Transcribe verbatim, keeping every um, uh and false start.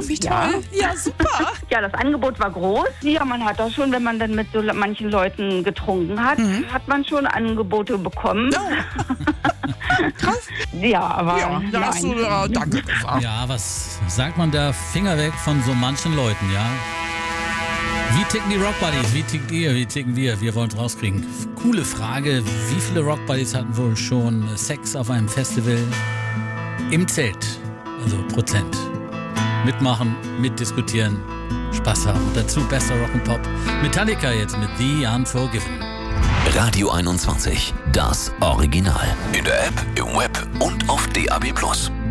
Ach, wie toll. Ja, ja super. Ja, das Angebot war groß. Ja, man hat auch schon, wenn man dann mit so manchen Leuten getrunken hat, mhm. hat man schon Angebote bekommen. Oh. Krass. Ja, aber ja, da hast du äh, Danke gesagt. Ja, was sagt man da? Finger weg von so manchen Leuten, ja? Wie ticken die Rock Buddies? Wie tickt ihr? Wie ticken wir? Wir wollen es rauskriegen. Coole Frage. Wie viele Rock Buddies hatten wohl schon Sex auf einem Festival im Zelt? Also Prozent. Mitmachen, mitdiskutieren, Spaß haben. Und dazu bester Rock'n'Pop. Metallica jetzt mit The Unforgiven. Radio einundzwanzig, das Original. In der App, im Web und auf D A B plus.